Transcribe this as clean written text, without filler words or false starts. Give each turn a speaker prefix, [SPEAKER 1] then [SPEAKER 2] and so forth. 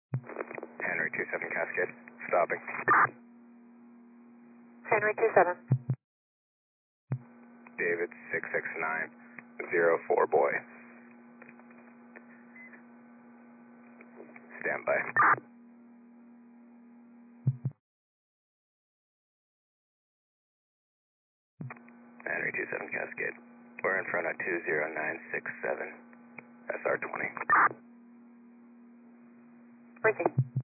[SPEAKER 1] Henry 27 Cascade, stopping.
[SPEAKER 2] Henry 27.
[SPEAKER 1] David 66904 boy. Stand by. Henry 27 Cascade. We're in front of 20967 SR20.
[SPEAKER 2] Ricky.